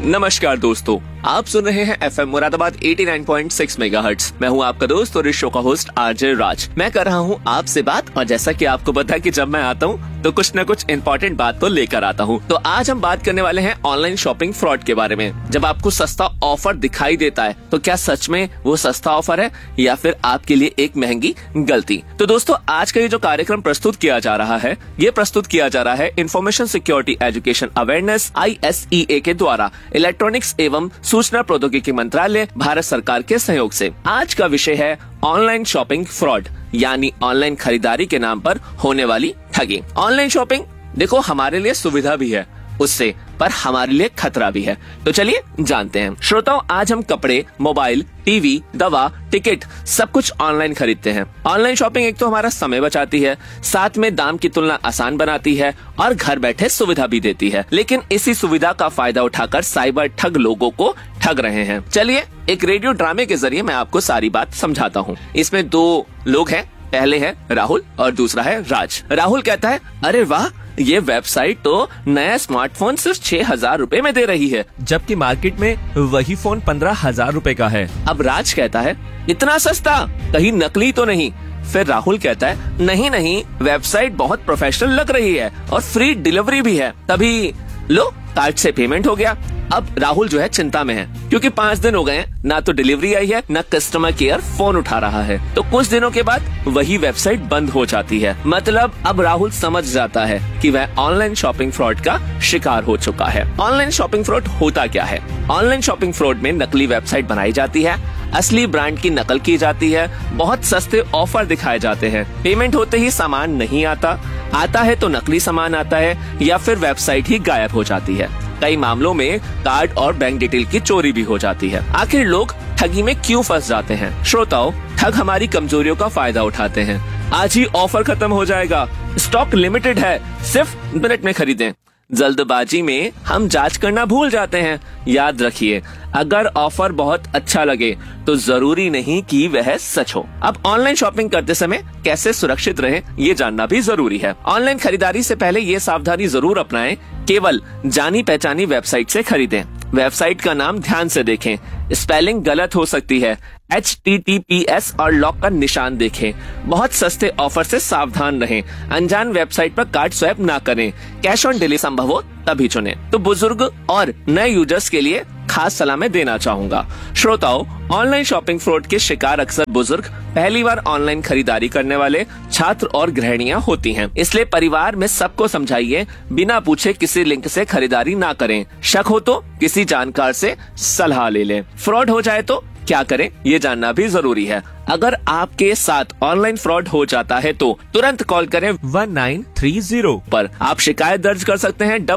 नमस्कार दोस्तों, आप सुन रहे हैं FM मुरादाबाद 89.6 मेगाहर्ट्ज। मैं हूं आपका दोस्त और इस शो का होस्ट आरजे राज। मैं कर रहा हूं आपसे बात, और जैसा कि आपको पता है कि जब मैं आता हूं तो कुछ न कुछ इम्पोर्टेंट बात तो लेकर आता हूं। तो आज हम बात करने वाले हैं ऑनलाइन शॉपिंग फ्रॉड के बारे में। जब आपको सस्ता ऑफर दिखाई देता है तो क्या सच में वो सस्ता ऑफर है या फिर आपके लिए एक महंगी गलती? तो दोस्तों, आज का ये जो कार्यक्रम प्रस्तुत किया जा रहा है, ये प्रस्तुत किया जा रहा है information security education awareness ISEA के द्वारा इलेक्ट्रॉनिक्स एवं सूचना प्रौद्योगिकी मंत्रालय भारत सरकार के सहयोग से। आज का विषय है ऑनलाइन शॉपिंग फ्रॉड, यानी ऑनलाइन खरीदारी के नाम पर होने वाली ठगी। ऑनलाइन शॉपिंग देखो हमारे लिए सुविधा भी है उससे, पर हमारे लिए खतरा भी है। तो चलिए जानते हैं। श्रोताओं, आज हम कपड़े, मोबाइल, टीवी, दवा, टिकट सब कुछ ऑनलाइन खरीदते हैं। ऑनलाइन शॉपिंग एक तो हमारा समय बचाती है, साथ में दाम की तुलना आसान बनाती है और घर बैठे सुविधा भी देती है। लेकिन इसी सुविधा का फायदा उठाकर साइबर ठग लोगों को ठग रहे हैं। चलिए एक रेडियो ड्रामे के जरिए मैं आपको सारी बात समझाता हूँ। इसमें दो लोग हैं, पहले है राहुल और दूसरा है राज। राहुल कहता है, अरे वाह, ये वेबसाइट तो नया स्मार्टफोन सिर्फ 6,000 रूपए में दे रही है, जबकि मार्केट में वही फोन 15,000 रूपए का है। अब राज कहता है, इतना सस्ता, कहीं नकली तो नहीं? फिर राहुल कहता है, नहीं, वेबसाइट बहुत प्रोफेशनल लग रही है और फ्री डिलीवरी भी है। तभी लो, कार्ड से पेमेंट हो गया। अब राहुल जो है चिंता में है, क्योंकि 5 दिन हो गए हैं, ना तो डिलीवरी आई है, ना कस्टमर केयर फोन उठा रहा है। तो कुछ दिनों के बाद वही वेबसाइट बंद हो जाती है। मतलब अब राहुल समझ जाता है कि वह ऑनलाइन शॉपिंग फ्रॉड का शिकार हो चुका है। ऑनलाइन शॉपिंग फ्रॉड होता क्या है? ऑनलाइन शॉपिंग फ्रॉड में नकली वेबसाइट बनाई जाती है, असली ब्रांड की नकल की जाती है, बहुत सस्ते ऑफर दिखाए जाते हैं, पेमेंट होते ही सामान नहीं आता है तो नकली सामान आता है, या फिर वेबसाइट ही गायब हो जाती है। कई मामलों में कार्ड और बैंक डिटेल की चोरी भी हो जाती है। आखिर लोग ठगी में क्यों फंस जाते हैं? श्रोताओं, ठग हमारी कमजोरियों का फायदा उठाते हैं। आज ही ऑफर खत्म हो जाएगा, स्टॉक लिमिटेड है, सिर्फ मिनट में खरीदें। जल्दबाजी में हम जांच करना भूल जाते हैं। याद रखिए, अगर ऑफर बहुत अच्छा लगे तो जरूरी नहीं कि वह सच हो। अब ऑनलाइन शॉपिंग करते समय कैसे सुरक्षित रहें, ये जानना भी जरूरी है। ऑनलाइन खरीदारी से पहले ये सावधानी जरूर अपनाएं, केवल जानी पहचानी वेबसाइट से खरीदें। वेबसाइट का नाम ध्यान से देखें, स्पेलिंग गलत हो सकती है। HTTPS और लॉक का निशान देखें। बहुत सस्ते ऑफर से सावधान रहें। अनजान वेबसाइट पर कार्ड स्वैप ना करें। कैश ऑन डिलीवरी संभव हो तभी चुनें। तो बुजुर्ग और नए यूजर्स के लिए खास सलाह मैं देना चाहूंगा। श्रोताओं, ऑनलाइन शॉपिंग फ्रॉड के शिकार अक्सर बुजुर्ग, पहली बार ऑनलाइन खरीदारी करने वाले, छात्र और गृहिणियां होती हैं। इसलिए परिवार में सबको समझाइए, बिना पूछे किसी लिंक से खरीदारी ना करें। शक हो तो किसी जानकार से सलाह ले लें। फ्रॉड हो जाए तो क्या करें, ये जानना भी जरूरी है। अगर आपके साथ ऑनलाइन फ्रॉड हो जाता है तो तुरंत कॉल करें 1930 पर। आप शिकायत दर्ज कर सकते हैं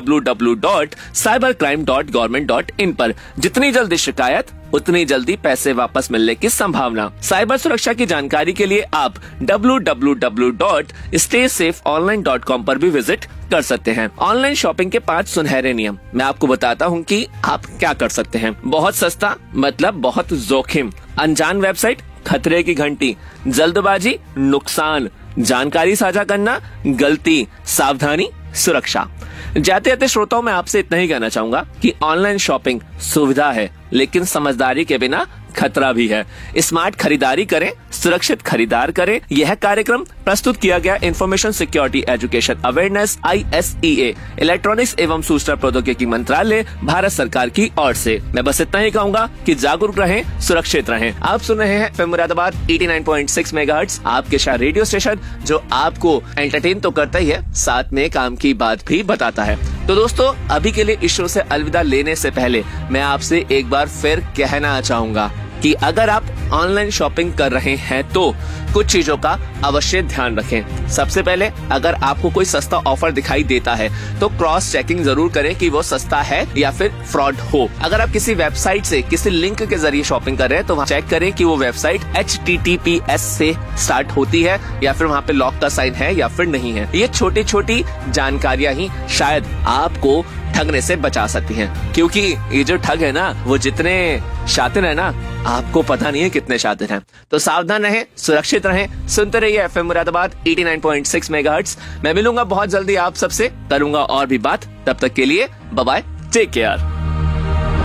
www.cybercrime.government.in पर। जितनी जल्दी शिकायत, उतनी जल्दी पैसे वापस मिलने की संभावना। साइबर सुरक्षा की जानकारी के लिए आप www.staysafeonline.com पर भी विजिट कर सकते हैं। ऑनलाइन शॉपिंग के 5 सुनहरे नियम मैं आपको बताता हूं कि आप क्या कर सकते हैं। बहुत सस्ता मतलब बहुत जोखिम, अनजान वेबसाइट खतरे की घंटी, जल्दबाजी नुकसान, जानकारी साझा करना गलती, सावधानी सुरक्षा। जाते जाते श्रोताओं, मैं आपसे इतना ही कहना चाहूंगा कि ऑनलाइन शॉपिंग सुविधा है, लेकिन समझदारी के बिना खतरा भी है। स्मार्ट खरीदारी करें, सुरक्षित खरीदार करें। यह कार्यक्रम प्रस्तुत किया गया information security education awareness ISEA electronics एवं सूचना प्रौद्योगिकी मंत्रालय भारत सरकार की ओर से। मैं बस इतना ही कहूंगा कि जागरूक रहें, सुरक्षित रहें। आप सुन रहे हैं FM मुरादाबाद 89.6 मेगाहर्ट्ज, आपके शहर रेडियो स्टेशन, जो आपको एंटरटेन तो करता ही है, साथ में काम की बात भी बताता है। तो दोस्तों, अभी के लिए इस शो से अलविदा लेने से पहले मैं आपसे एक बार फिर कहना चाहूंगा कि अगर आप ऑनलाइन शॉपिंग कर रहे हैं तो कुछ चीजों का अवश्य ध्यान रखें। सबसे पहले, अगर आपको कोई सस्ता ऑफर दिखाई देता है तो क्रॉस चेकिंग जरूर करें कि वो सस्ता है या फिर फ्रॉड हो। अगर आप किसी वेबसाइट से किसी लिंक के जरिए शॉपिंग कर रहे हैं तो वहाँ चेक करें कि वो वेबसाइट HTTPS से स्टार्ट होती है या फिर वहाँ पे लॉक का साइन है या फिर नहीं है। ये छोटी छोटी जानकारियां ही शायद आपको ठगने से बचा सकती हैं, क्योंकि ये जो ठग है ना, वो जितने शातिर है ना, आपको पता नहीं है कितने शातिर हैं। तो सावधान रहें, सुरक्षित रहें, सुनते रहिए FM मुरादाबाद 89.6 मेगाहर्ट्ज। मैं मिलूंगा बहुत जल्दी आप सबसे, करूंगा और भी बात। तब तक के लिए बाय बाय, टेक केयर।